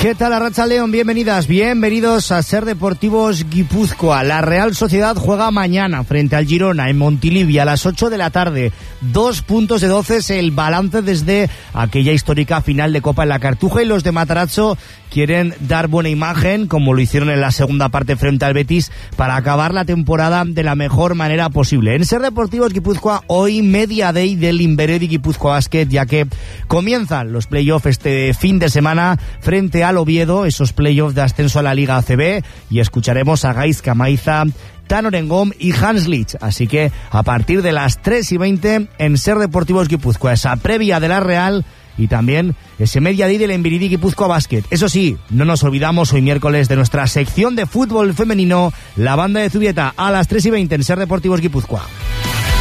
¿Qué tal, Arratsaldeon? Bienvenidas, bienvenidos a Ser Deportivos Guipúzcoa. La Real Sociedad juega mañana frente al Girona en Montilivi a las 8 de la tarde. 2 puntos de 12 es el balance desde aquella histórica final de Copa en la Cartuja, y los de Matarazzo quieren dar buena imagen, como lo hicieron en la segunda parte frente al Betis, para acabar la temporada de la mejor manera posible. En Ser Deportivos Guipúzcoa, hoy media day del Inveredo Guipúzcoa Basket, ya que comienzan los playoffs este fin de semana frente al Oviedo, esos playoffs de ascenso a la Liga ACB, y escucharemos a Gaizka Maiza, Tanor Engom y Hans Lich. Así que a partir de las 3:20 en Ser Deportivos Guipúzcoa, esa previa de la Real y también ese media día del Inveredo Guipúzcoa Basket. Eso sí, no nos olvidamos hoy miércoles de nuestra sección de fútbol femenino, la banda de Zubieta, a las 3:20 en Ser Deportivos Guipúzcoa.